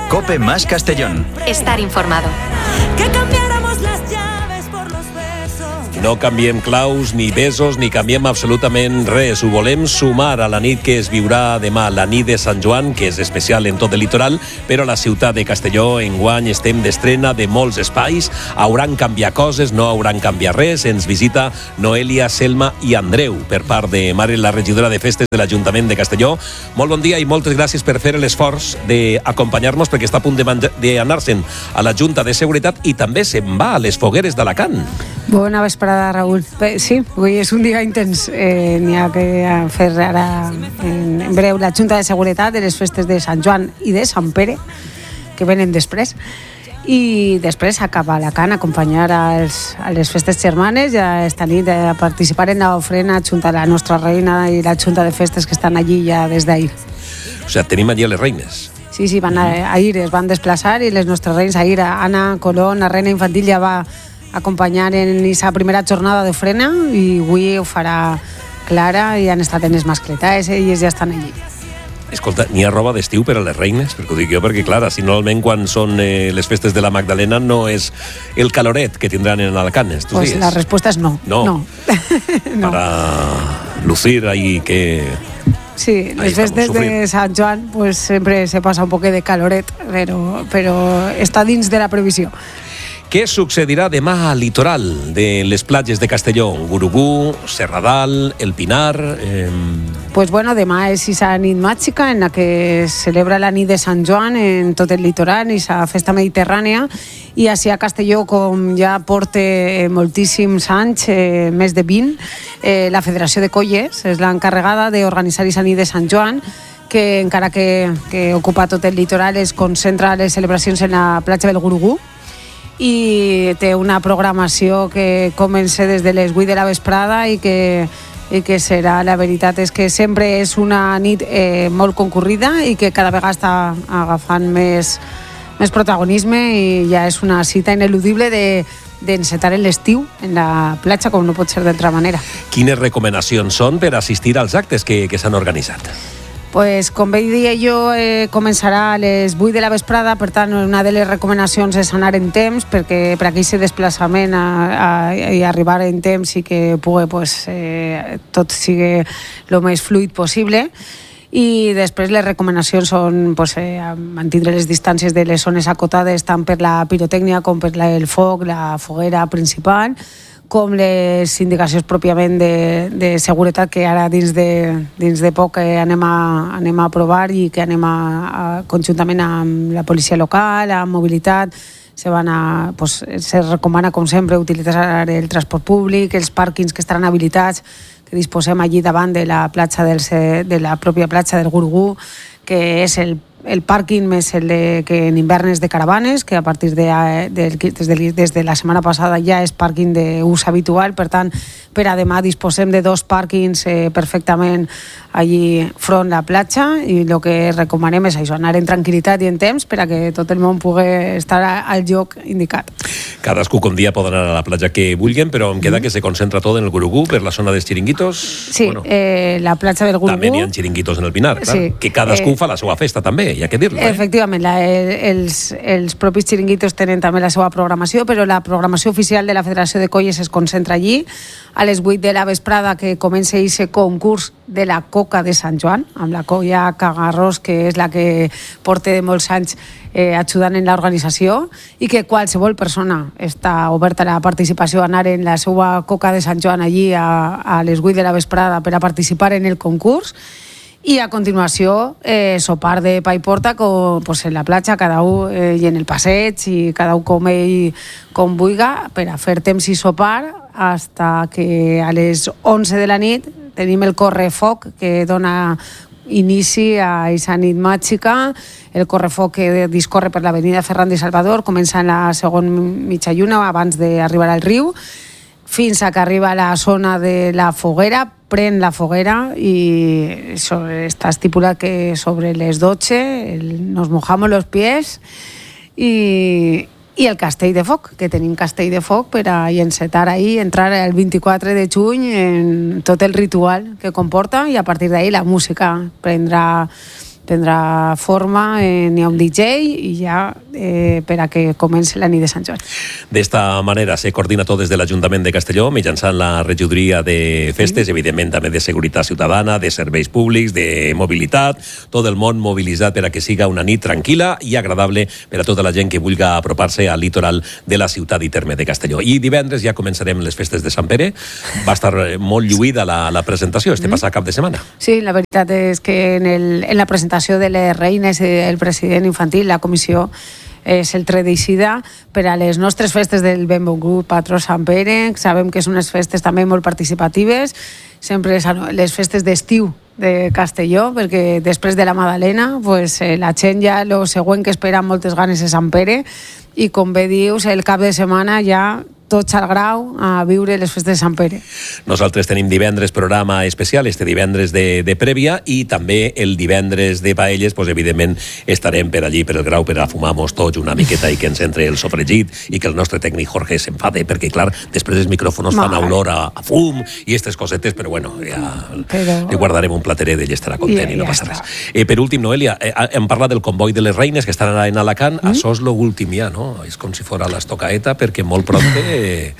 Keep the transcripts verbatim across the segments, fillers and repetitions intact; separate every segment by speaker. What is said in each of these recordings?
Speaker 1: COPE más Castellón.
Speaker 2: Estar informado.
Speaker 3: Que cambiáramos las llaves por los besos.
Speaker 4: No canviem claus, ni besos, ni canviem absolutament res. Ho volem sumar a la nit que es viurà demà, la nit de Sant Joan, que és especial en tot el litoral, però a la ciutat de Castelló enguany estem d'estrena de molts espais. Hauran canviat coses, no hauran canviat res. Ens visita Noelia, Selma i Andreu per part de Mare, la regidora de festes de l'Ajuntament de Castelló. Molt bon dia i moltes gràcies per fer l'esforç d'acompanyar-nos, perquè està a punt d'anar-se'n a la Junta de Seguretat i també se'n va a les fogueres d'Alacant.
Speaker 5: Bona vesprada, Raül. Sí, avui és un dia intens. Eh, N'hi ha que fer ara en, en breu la Junta de Seguretat de les festes de Sant Joan i de Sant Pere, que venen després. I després acaba Alacant, acompanyar als, a les festes germanes i esta nit a participar en l'ofrena junta a la nostra reina i la Junta de Festes que estan allí ja des d'ahir.
Speaker 4: O sigui, tenim allí les reines.
Speaker 5: Sí, sí, van a, ahir es van desplaçar i les nostres reines ahir, Anna Colón, la reina infantil, ja va acompanyar en aquesta primera jornada d'ofrena i avui ho farà Clara i han estat en les mascletes i ells ja estan allí.
Speaker 4: Escolta, n'hi ha roba d'estiu per a les reines? Perquè ho dic jo, perquè clar, si normalment quan són eh, les festes de la Magdalena no és el caloret que tindran en Alacant estos
Speaker 5: pues
Speaker 4: días.
Speaker 5: La respuesta es no.
Speaker 4: No.
Speaker 5: No. No.
Speaker 4: Para lucir ahí que...
Speaker 5: Sí, les festes de Sant Joan pues sempre se passa un poc de caloret, però, però està dins de la previsió.
Speaker 4: Què succedirà demà al litoral de les platges de Castelló? Gurugú, Serradal, El Pinar... Eh...
Speaker 5: Pues bueno, demà és esa nit màgica en la que es celebra la nit de Sant Joan en tot el litoral, esa festa mediterrània, i així a Castelló, com ja porta moltíssims anys, eh, més de vint, eh, la Federació de Colles és l'encarregada d'organitzar esa nit de Sant Joan, que encara que, que ocupa tot el litoral es concentra les celebracions en la platja del Gurugú, i té una programació que comença des de les vuit de la vesprada i que, i que serà, la veritat és que sempre és una nit eh, molt concurrida i que cada vegada està agafant més, més protagonisme i ja és una cita ineludible de d'encetar en l'estiu en la platja, com no pot ser d'altra manera.
Speaker 4: Quines recomanacions són per assistir als actes que, que s'han organitzat?
Speaker 5: Pues, com bé dia jo, eh, començarà a les vuit de la vesprada, per tant, una de les recomanacions és anar en temps, perquè per aquest desplaçament a, a, i arribar en temps i que pugui, pues, eh, tot sigui el més fluid possible. I després les recomanacions són pues, eh, mantindre les distàncies de les zones acotades tant per la pirotècnia com per la, el foc, la foguera principal, com les indicacions pròpiament de, de seguretat que ara dins de, dins de poc anem a, anem a aprovar i que anem a, a conjuntament amb la policia local, amb mobilitat, se, van a, pues, se recomana com sempre utilitzar el transport públic, els pàrquings que estaran habilitats, que disposem allí davant de la platja del, de la pròpia platja del Gurugú, que és el el pàrquing més el de, que en hivern és de caravanes, que a partir de, de, des, de, des de la setmana passada ja és pàrquing d'ús habitual, per tant, per a demà disposem de dos pàrquings eh, perfectament allí front a la platja i el que recomanem és això, anar en tranquil·litat i en temps per a que tot el món pugui estar al lloc indicat.
Speaker 4: Cadascú com dia pot anar a la platja que vulguin, però em queda que se concentra tot en el Gurugú, per la zona dels xiringuitos.
Speaker 5: Sí, bueno, eh, la platja del Gurugú...
Speaker 4: També n'hi ha xiringuitos en el Pinar, clar,
Speaker 5: sí,
Speaker 4: que cadascú
Speaker 5: eh,
Speaker 4: fa la seva festa també, hi ha que dir-lo. Eh?
Speaker 5: Efectivament, la, els, els propis xiringuitos tenen també la seva programació, però la programació oficial de la Federació de Colles es concentra allí, a les vuit de la vesprada, que comença aquest concurs de la coca de Sant Joan, amb la colla Cagarros, que és la que porta de molts anys eh, ajudant en l'organització, i que qualsevol persona està oberta a la participació, a anar en la seva coca de Sant Joan allí a, a les vuit de la vesprada per a participar en el concurs. I a continuació eh, sopar de pa i porta com, pues, en la platja, cada un eh, i en el passeig, i cada un com ell com vulga, per a fer temps i sopar hasta que a les onze de la nit tenim el correfoc que dona inici a aquesta nit màgica. El correfoc que discorre per l'avenida Ferran de Salvador comença en la segona mitja lluna abans d'arribar al riu, fins a que arriba a la zona de la foguera, pren la foguera i això està estipulat que sobre les dotze el, nos mojamos los pies i, i el castell de foc, que tenim castell de foc per a encetar ahí, entrar el vint-i-quatre de juny en tot el ritual que comporta, i a partir d'ahí la música prendrà prendrà forma, eh, n'hi ha un D J i ja eh, per a que comenci la nit de Sant Joan.
Speaker 4: D'esta manera se coordina tot des de l'Ajuntament de Castelló, mitjançant la regidoria de festes, mm. evidentment també de seguretat ciutadana, de serveis públics, de mobilitat, tot el món mobilitzat per a que siga una nit tranquil·la i agradable per a tota la gent que vulgui apropar-se al litoral de la ciutat i terme de Castelló. I divendres ja començarem les festes de Sant Pere. Va estar molt lluïda la, la presentació este mm. passat cap de setmana.
Speaker 5: Sí, la veritat és que en, el, en la presentació de les reines, el president infantil, la comissió és el tradicida per a les nostres festes del benvolgut patró Sant Pere. Sabem que són unes festes també molt participatives, sempre les festes d'estiu de Castelló, perquè després de la Madalena pues, eh, la gent ja el següent que espera amb moltes ganes és Sant Pere, i com bé dius, el cap de setmana ja tots al grau a viure les festes de Sant Pere.
Speaker 4: Nosaltres tenim divendres programa especial, este divendres de, de prèvia, i també el divendres de paelles, pues, evidentment estarem per allí, per el grau, per a fumar-nos tots una miqueta i que ens entre el sofregit i que el nostre tècnic Jorge s'enfade, perquè clar, després els micròfons fan olor a, a fum i aquestes cosetes, però bueno, ja però... li guardarem un plateret, ell estarà content ja, i no ja passa res. Eh, per últim, Noelia, eh, hem parlat del comboi de les reines que estan en Alacant, mm? Això és l'últim ja, no? És com si fos l'estocaeta, perquè molt pront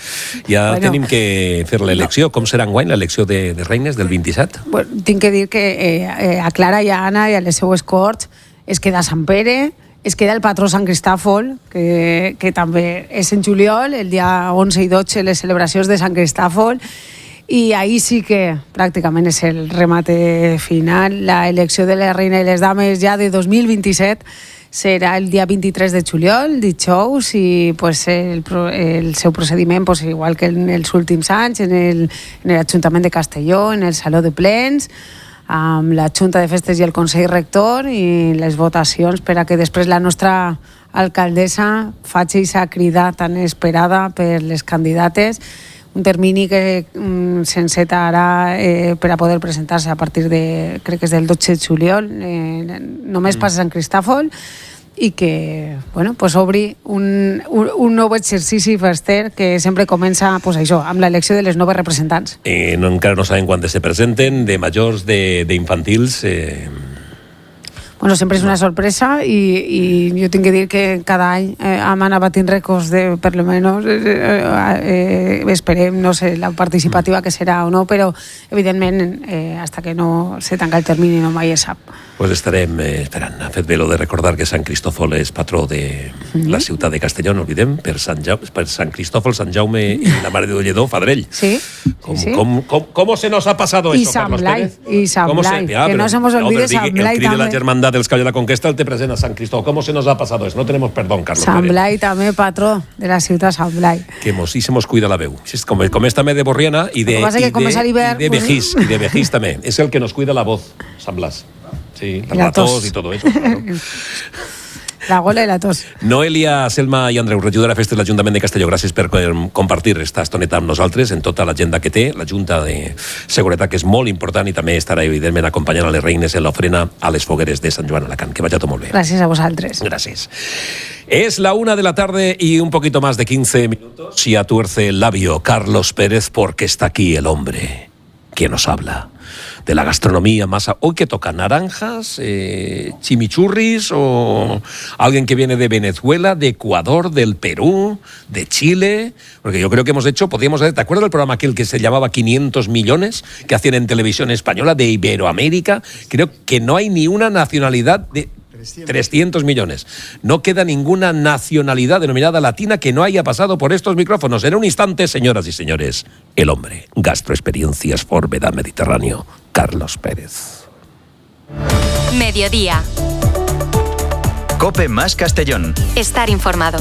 Speaker 4: ja bueno, tenim que fer l'elecció. No. Com serà enguany l'elecció de, de reines del vint-i-set?
Speaker 5: Bueno, tinc que dir que eh, eh, a Clara i a Anna i a les seues corts es queda Sant Pere, es queda el patró Sant Cristòfol, que, que també és en juliol, el dia onze i dotze, les celebracions de Sant Cristòfol, i ahir sí que pràcticament és el remate final. La elecció de la reina i les dames ja de dos mil vint-i-set serà el dia vint-i-tres de juliol, dijous, i pues, el, el seu procediment, pues, igual que en els últims anys, en el, en l'Ajuntament de Castelló, en el Saló de Plens, amb la Junta de Festes i el Consell Rector, i les votacions per a que després la nostra alcaldessa faci aquesta crida tan esperada per les candidates, un termini que mm, s'enceta ara eh, per a poder presentar-se a partir de, crec que és del dotze de juliol, eh, només mm. passa Sant Cristòfol, i que, bueno, pues obri un, un, un nou exercici fester que sempre comença, pues això, amb l'elecció de les noves representants.
Speaker 4: Eh, no, encara no sabem quan se presenten, de majors, d'infantils... Eh...
Speaker 5: Bueno, sempre és una sorpresa, i, i jo tinc que dir que cada any eh, hem anat batint rècords de, per lo menos, eh, eh, esperem, no sé, la participativa que serà o no, però evidentment, eh, hasta que no se tanca el termini no mai es sap.
Speaker 4: Pues estarem eh, esperant. Ha fet bé lo de recordar que Sant Cristòfol és patró de mm-hmm. la ciutat de Castelló, no oblidem, per Sant, ja per Sant Cristòfol, Sant Jaume i la Mare de Lledó, Fadrell.
Speaker 5: Sí,
Speaker 4: com,
Speaker 5: sí, sí.
Speaker 4: Com, com, ¿Cómo se nos ha pasado
Speaker 5: y
Speaker 4: eso,
Speaker 5: San
Speaker 4: Carlos
Speaker 5: Blay,
Speaker 4: Pérez?
Speaker 5: Y San Blay, se, ah, que pero, no se nos olvide no, San Blay
Speaker 4: el cri de la Germandad dels Caballos de la Conquesta el te presenta San Cristóbal. ¿Cómo se nos ha pasado eso? No tenemos perdón, Carlos
Speaker 5: San
Speaker 4: Pérez.
Speaker 5: Blay també, patró de la ciutat Sant Blay.
Speaker 4: Que mos, sí se mos cuida la veu. Com, com és també de Borriana i de, i de, i de Vejís, i de Vejís també. És el que nos cuida la voz, San Blas. Sí, per la, la tos i tot això. Claro.
Speaker 5: La gola i la tos.
Speaker 4: Noelia, Selma i Andreu, regidora de Festes de l'Ajuntament de Castelló, gràcies per compartir esta estoneta amb nosaltres en tota l'agenda que té, la Junta de Seguretat, que és molt important, i també estarà, evidentment, acompanyant a les reines en l'ofrena a les fogueres de Sant Joan Alacant. Que vaya tot molt bé.
Speaker 5: Gràcies a vosaltres.
Speaker 4: Gracias. Es la una de la tarde y un poquito más de quince minutos. Y atuerce el labio Carlos Pérez, porque está aquí el hombre que nos habla de la gastronomía más... Hoy que toca naranjas, eh, chimichurris, o alguien que viene de Venezuela, de Ecuador, del Perú, de Chile, porque yo creo que hemos hecho, podríamos hacer, ¿te acuerdas del programa aquel que se llamaba quinientos millones, que hacían en televisión española, de Iberoamérica? Creo que no hay ni una nacionalidad de... trescientos millones. No queda ninguna nacionalidad denominada latina que no haya pasado por estos micrófonos. En un instante, señoras y señores, el hombre, Gastroexperiencias Forbeda Mediterráneo, Carlos Pérez.
Speaker 1: Mediodía.
Speaker 2: COPE más Castellón.
Speaker 1: Estar informado.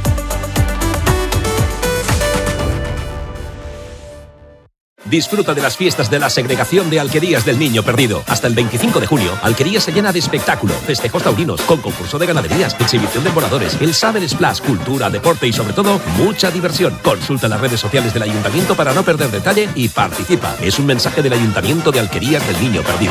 Speaker 4: Disfruta de las fiestas de la segregación de Alquerías del Niño Perdido. Hasta el veinticinco de junio, Alquerías se llena de espectáculo, festejos taurinos, con concurso de ganaderías, exhibición de voladores, el Saber Splash, cultura, deporte y sobre todo, mucha diversión. Consulta las redes sociales del Ayuntamiento para no perder detalle y participa. Es un mensaje del Ayuntamiento de Alquerías del Niño Perdido.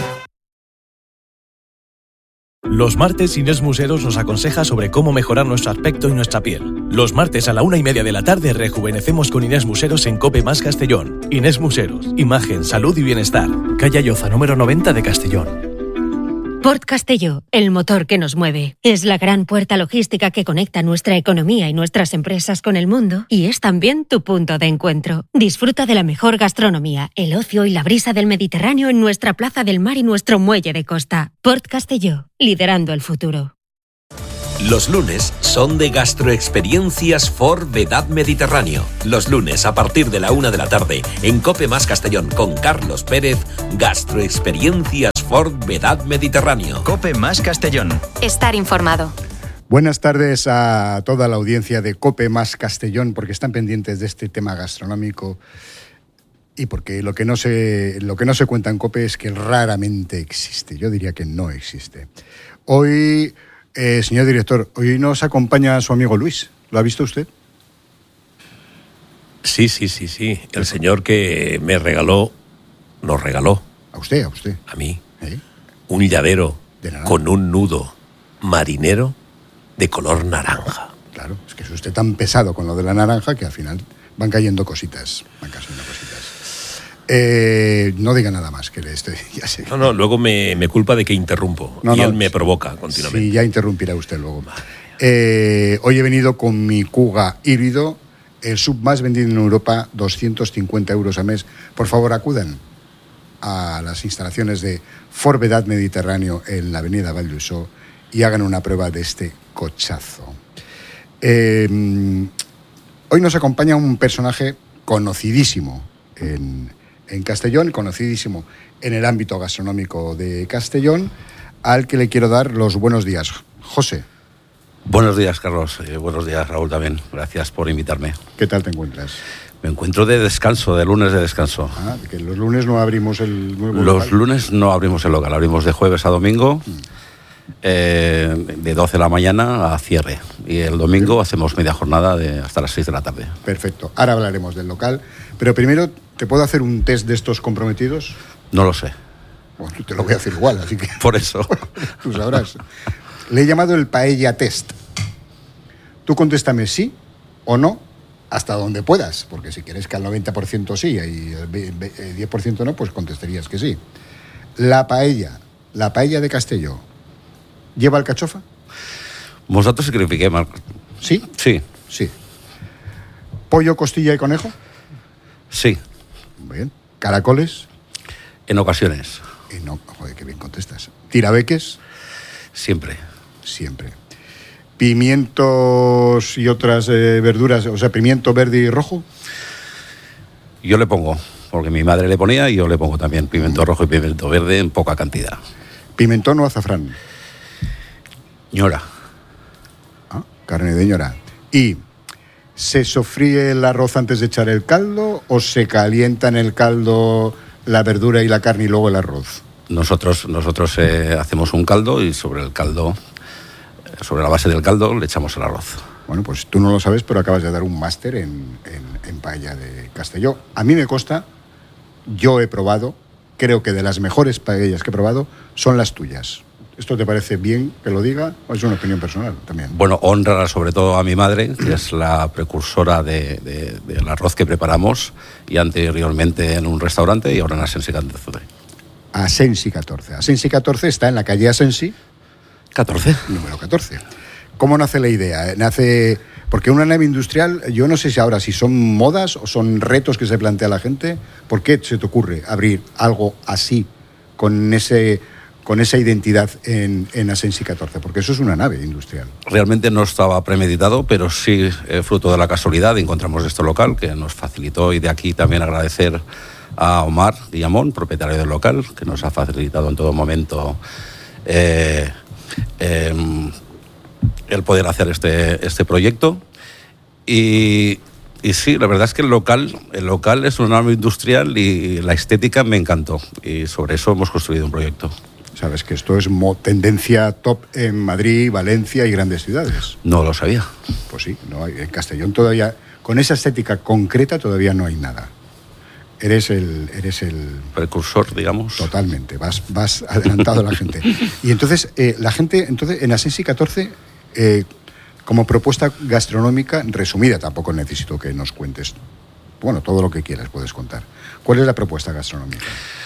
Speaker 6: Los martes Inés Museros nos aconseja sobre cómo mejorar nuestro aspecto y nuestra piel. Los martes a la una y media de la tarde rejuvenecemos con Inés Museros en COPE más Castellón. Inés Museros, imagen, salud y bienestar. Calle Lloza número noventa de Castellón.
Speaker 1: Port Castelló, el motor que nos mueve. Es la gran puerta logística que conecta nuestra economía y nuestras empresas con el mundo y es también tu punto de encuentro. Disfruta de la mejor gastronomía, el ocio y la brisa del Mediterráneo en nuestra plaza del mar y nuestro muelle de costa. Port Castelló, liderando el futuro.
Speaker 4: Los lunes son de Gastroexperiencias Ford Vedad Mediterráneo. Los lunes a partir de la una de la tarde en Cope Más Castellón con Carlos Pérez, Gastroexperiencias Ford Vedad Mediterráneo.
Speaker 2: Cope Más Castellón.
Speaker 1: Estar informado.
Speaker 7: Buenas tardes a toda la audiencia de Cope Más Castellón, porque están pendientes de este tema gastronómico y porque lo que no se, lo que no se cuenta en Cope es que raramente existe. Yo diría que no existe. Hoy... Eh, señor director, hoy nos acompaña su amigo Luis. ¿Lo ha visto usted?
Speaker 4: Sí, sí, sí, sí. El señor que me regaló, nos regaló.
Speaker 7: ¿A usted? ¿A usted?
Speaker 4: A mí.
Speaker 7: ¿Eh?
Speaker 4: Un llavero
Speaker 7: ¿De naranja?
Speaker 4: Con un nudo marinero de color naranja.
Speaker 7: Claro, es que es usted tan pesado con lo de la naranja que al final van cayendo cositas. Van cayendo cositas. Eh, no diga nada más, que le estoy, ya sé.
Speaker 4: No, no, luego me, me culpa de que interrumpo.
Speaker 7: No,
Speaker 4: y
Speaker 7: no,
Speaker 4: él me provoca continuamente.
Speaker 7: Sí, ya interrumpirá usted luego. Eh, hoy he venido con mi Kuga híbrido, el sub más vendido en Europa, doscientos cincuenta euros al mes. Por favor, acudan a las instalaciones de Ford Vedad Mediterráneo en la avenida Valldusó y hagan una prueba de este cochazo. Eh, hoy nos acompaña un personaje conocidísimo en... en Castellón, conocidísimo en el ámbito gastronómico de Castellón, al que le quiero dar los buenos días. José.
Speaker 8: Buenos días, Carlos. Eh, buenos días, Raúl, también. Gracias por invitarme.
Speaker 7: ¿Qué tal te encuentras?
Speaker 8: Me encuentro de descanso, de lunes de descanso.
Speaker 7: Ah, que los lunes no abrimos el nuevo
Speaker 8: Los
Speaker 7: local.
Speaker 8: lunes no abrimos el local, abrimos de jueves a domingo, mm. eh, de doce de la mañana a cierre. Y el domingo hacemos media jornada de hasta las seis de la tarde.
Speaker 7: Perfecto. Ahora hablaremos del local. Pero primero, ¿te puedo hacer un test de estos comprometidos?
Speaker 8: No lo sé.
Speaker 7: Bueno, te lo voy a hacer igual, así que...
Speaker 8: Por eso.
Speaker 7: Tú sabrás. Le he llamado el paella test. Tú contéstame sí o no, hasta donde puedas, porque si quieres que al noventa por ciento sí y el diez por ciento no, pues contestarías que sí. La paella, la paella de Castelló, ¿lleva alcachofa?
Speaker 8: ¿Vosotros signifiqué, Marc?
Speaker 7: ¿Sí?
Speaker 8: Sí.
Speaker 7: Sí. ¿Pollo, costilla y conejo?
Speaker 8: Sí.
Speaker 7: Bien. ¿Caracoles?
Speaker 8: En ocasiones.
Speaker 7: Eh, no, joder, qué bien contestas. ¿Tirabeques?
Speaker 8: Siempre.
Speaker 7: Siempre. ¿Pimientos y otras eh, verduras? O sea, ¿pimiento verde y rojo?
Speaker 8: Yo le pongo, porque mi madre le ponía y yo le pongo también pimiento rojo y pimiento verde en poca cantidad.
Speaker 7: ¿Pimentón o azafrán?
Speaker 8: Ñora.
Speaker 7: Ah, carne de ñora. ¿Y se sofríe el arroz antes de echar el caldo o se calienta en el caldo la verdura y la carne y luego el arroz?
Speaker 8: Nosotros, nosotros eh, hacemos un caldo y sobre el caldo, sobre la base del caldo, le echamos el arroz.
Speaker 7: Bueno, pues tú no lo sabes, pero acabas de dar un máster en, en, en paella de Castelló. A mí me consta, yo he probado, creo que de las mejores paellas que he probado son las tuyas. ¿Esto te parece bien que lo diga o es una opinión personal también?
Speaker 8: Bueno, honra sobre todo a mi madre, que es la precursora de, de, del arroz que preparamos, y anteriormente en un restaurante y ahora en Asensi catorce.
Speaker 7: Asensi catorce. Asensi catorce está en la calle Asensi.
Speaker 8: ¿catorce?
Speaker 7: Número catorce. ¿Cómo nace la idea? Nace... Porque una nave industrial, yo no sé si ahora si son modas o son retos que se plantea la gente. ¿Por qué se te ocurre abrir algo así, con ese... con esa identidad en, en Asensi catorce? Porque eso es una nave industrial.
Speaker 8: Realmente no estaba premeditado, pero sí eh, fruto de la casualidad encontramos este local que nos facilitó, y de aquí también agradecer a Omar Guillamón, propietario del local, que nos ha facilitado en todo momento eh, eh, el poder hacer este, este proyecto. Y, y sí, la verdad es que el local, el local es una nave industrial y la estética me encantó, y sobre eso hemos construido un proyecto.
Speaker 7: Sabes que esto es mo- tendencia top en Madrid, Valencia y grandes ciudades.
Speaker 8: No lo sabía.
Speaker 7: Pues sí, no hay, en Castellón todavía, con esa estética concreta todavía no hay nada. Eres el... Eres el
Speaker 8: precursor, digamos.
Speaker 7: Totalmente, vas, vas adelantado a la gente. Y entonces, eh, la gente, entonces en Asensi catorce, eh, como propuesta gastronómica, resumida, tampoco necesito que nos cuentes, bueno, todo lo que quieras puedes contar. ¿Cuál es la propuesta gastronómica?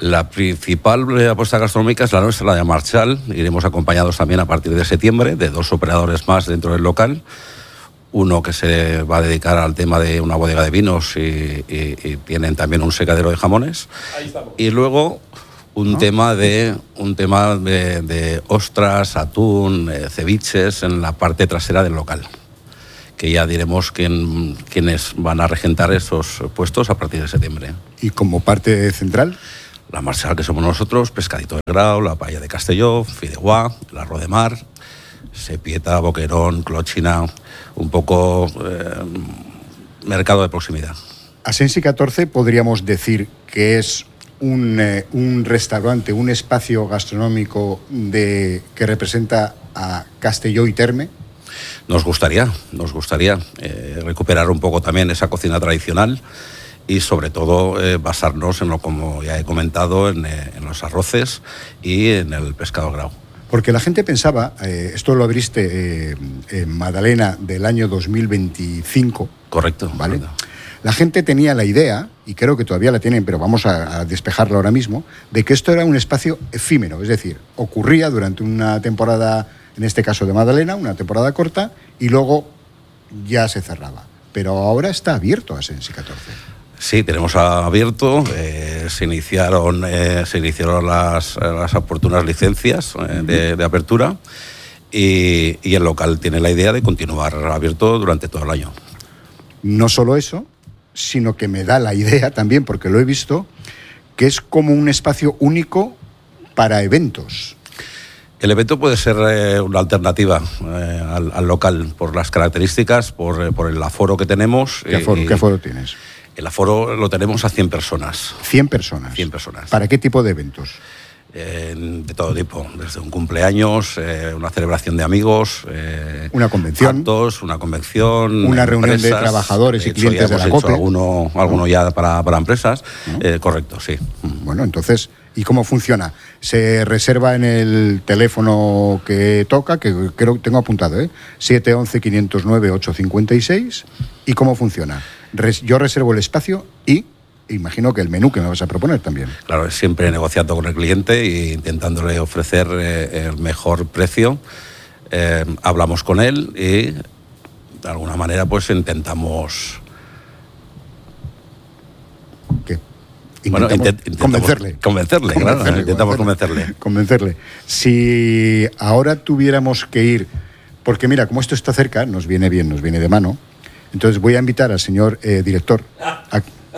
Speaker 8: La principal apuesta gastronómica es la nuestra, la de Marchal. Iremos acompañados también a partir de septiembre de dos operadores más dentro del local. Uno que se va a dedicar al tema de una bodega de vinos y, y, y tienen también un secadero de jamones.
Speaker 4: Ahí estamos.
Speaker 8: Y luego un ¿No? tema de un tema de, de ostras, atún, eh, ceviches en la parte trasera del local, que ya diremos quién, quiénes van a regentar esos puestos a partir de septiembre.
Speaker 7: ¿Y como parte central?
Speaker 8: La Marchal, que somos nosotros, pescadito de grau, la paella de Castelló, fideuà, el arroz de mar, sepieta, boquerón, clochina, un poco eh, mercado de proximidad.
Speaker 7: Asensi catorce podríamos decir que es un, eh, un restaurante, un espacio gastronómico de, que representa a Castelló y Terme.
Speaker 8: Nos gustaría, nos gustaría eh, recuperar un poco también esa cocina tradicional y sobre todo eh, basarnos en lo, como ya he comentado, en, eh, en los arroces y en el pescado grau.
Speaker 7: Porque la gente pensaba, eh, esto lo abriste eh, en Madalena del año dos mil veinticinco.
Speaker 8: Correcto.
Speaker 7: ¿Vale?
Speaker 8: Correcto.
Speaker 7: La gente tenía la idea, y creo que todavía la tienen, pero vamos a, a despejarla ahora mismo, de que esto era un espacio efímero, es decir, ocurría durante una temporada, en este caso de Madalena, una temporada corta, y luego ya se cerraba. Pero ahora está abierto Asensi catorce.
Speaker 8: Sí, tenemos abierto, eh, se iniciaron eh, se iniciaron las, las oportunas licencias eh, de, de apertura y, y el local tiene la idea de continuar abierto durante todo el año.
Speaker 7: No solo eso, sino que me da la idea también, porque lo he visto, que es como un espacio único para eventos.
Speaker 8: El evento puede ser eh, una alternativa eh, al, al local por las características, por, eh, por el aforo que tenemos.
Speaker 7: ¿Qué aforo,
Speaker 8: y,
Speaker 7: ¿Qué aforo tienes?
Speaker 8: El aforo lo tenemos a cien personas.
Speaker 7: ¿cien personas?
Speaker 8: cien personas.
Speaker 7: ¿Para qué tipo de eventos?
Speaker 8: Eh, de todo tipo, desde un cumpleaños, eh, una celebración de amigos, eh,
Speaker 7: una convención,
Speaker 8: actos, una convención,
Speaker 7: una
Speaker 8: empresas,
Speaker 7: reunión de trabajadores y
Speaker 8: hecho,
Speaker 7: clientes de la COPE.
Speaker 8: Alguno, alguno
Speaker 7: ¿no?
Speaker 8: ya para, para empresas,
Speaker 7: ¿no?
Speaker 8: eh, correcto, sí.
Speaker 7: Bueno, entonces, ¿y cómo funciona? Se reserva en el teléfono que toca, que creo que tengo apuntado, ¿eh? siete once, quinientos nueve, ochocientos cincuenta y seis. ¿Y cómo funciona? Res- yo reservo el espacio y imagino que el menú que me vas a proponer también.
Speaker 8: Claro, siempre negociando con el cliente e intentándole ofrecer eh, el mejor precio. Eh, hablamos con él y de alguna manera pues intentamos...
Speaker 7: ¿Qué?
Speaker 8: Bueno,
Speaker 7: Intentamos
Speaker 8: intent-
Speaker 7: convencerle.
Speaker 8: Convencerle, claro, intentamos convencerle.
Speaker 7: Convencerle. Si ahora tuviéramos que ir, porque mira, como esto está cerca, nos viene bien, nos viene de mano, entonces voy a invitar al señor eh, director a...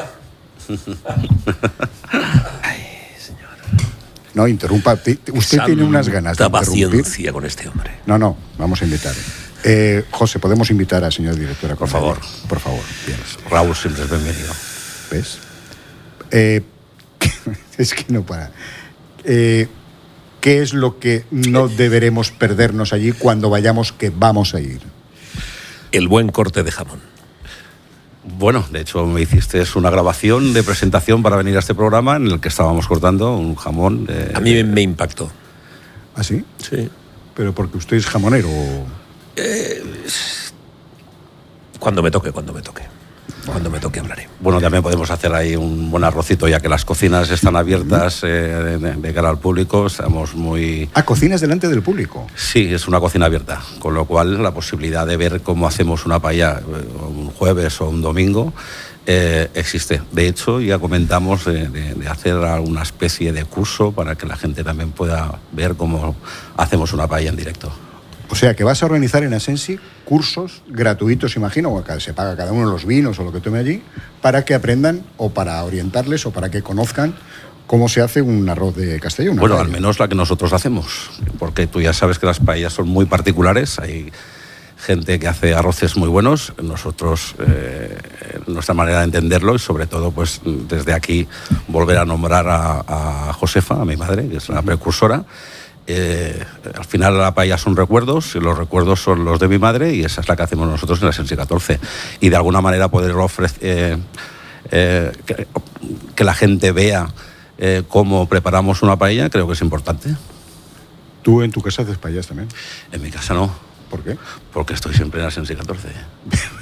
Speaker 4: Ay, señor.
Speaker 7: No, interrumpa. T- Usted tiene unas ganas de
Speaker 4: Santa
Speaker 7: interrumpir.
Speaker 4: paciencia con este hombre.
Speaker 7: No, no, vamos a invitar. Eh, José, ¿podemos invitar al señor director a
Speaker 8: Por
Speaker 7: comer?
Speaker 8: favor.
Speaker 7: Por favor. Bien.
Speaker 8: Raúl siempre es bienvenido.
Speaker 7: ¿Ves? Eh, es que no para. Eh, ¿Qué es lo que no deberemos perdernos allí cuando vayamos, que vamos a ir?
Speaker 4: El buen corte de jamón.
Speaker 8: Bueno, de hecho me hiciste una grabación de presentación para venir a este programa en el que estábamos cortando un jamón. Eh,
Speaker 4: A mí me impactó.
Speaker 7: ¿Ah, sí?
Speaker 4: Sí.
Speaker 7: ¿Pero porque usted es jamonero?
Speaker 4: Eh, cuando me toque, cuando me toque. Cuando me toque hablaré.
Speaker 8: Bueno, también podemos hacer ahí un buen arrocito, ya que las cocinas están abiertas eh, de, de cara al público. Estamos muy...
Speaker 7: Ah, cocinas delante del público.
Speaker 8: Sí, es una cocina abierta, con lo cual la posibilidad de ver cómo hacemos una paella un jueves o un domingo eh, existe. De hecho, ya comentamos de, de, de hacer alguna especie de curso para que la gente también pueda ver cómo hacemos una paella en directo.
Speaker 7: O sea, que vas a organizar en Asensi cursos gratuitos, imagino, o que se paga cada uno los vinos o lo que tome allí, para que aprendan o para orientarles o para que conozcan cómo se hace un arroz de Castelló. Una
Speaker 8: Bueno,
Speaker 7: paella.
Speaker 8: al menos la que nosotros hacemos, porque tú ya sabes que las paellas son muy particulares, hay gente que hace arroces muy buenos, nosotros, eh, nuestra manera de entenderlo y sobre todo, pues desde aquí volver a nombrar a, a Josefa, a mi madre, que es la precursora. Eh, al final la paella son recuerdos y los recuerdos son los de mi madre y esa es la que hacemos nosotros en la Asensi catorce y de alguna manera poderlo ofrecer eh, eh, que, que la gente vea eh, cómo preparamos una paella creo que es importante.
Speaker 7: ¿Tú en tu casa haces paellas también?
Speaker 8: En mi casa no.
Speaker 7: ¿Por qué?
Speaker 8: Porque estoy siempre en la Asensi catorce.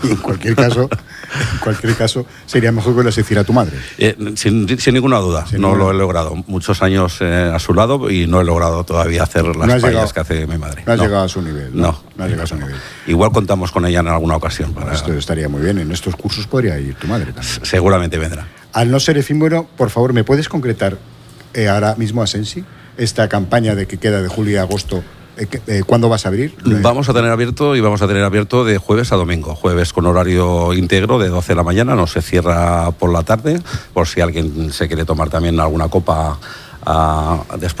Speaker 7: Y en cualquier caso, en cualquier caso, sería mejor que lo hiciera tu madre.
Speaker 8: Eh, sin, sin ninguna duda, sin no ninguna. Lo he logrado. Muchos años eh, a su lado y no he logrado todavía hacer las
Speaker 7: no paellas
Speaker 8: llegado, que hace mi madre.
Speaker 7: No has
Speaker 8: no.
Speaker 7: llegado a su nivel. No,
Speaker 8: no,
Speaker 7: no has llegado a su nivel.
Speaker 8: Igual contamos con ella en alguna ocasión. Para...
Speaker 7: Esto estaría muy bien. En estos cursos podría ir tu madre también.
Speaker 8: Seguramente vendrá.
Speaker 7: Al no ser efímero, por favor, ¿me puedes concretar eh, ahora mismo a Sensi esta campaña de que queda de julio a agosto? Eh, eh, ¿Cuándo vas a abrir?
Speaker 8: Vamos a tener abierto y vamos a tener abierto de jueves a domingo. Jueves con horario íntegro de doce de la mañana, no se cierra por la tarde, por si alguien se quiere tomar también alguna copa a, después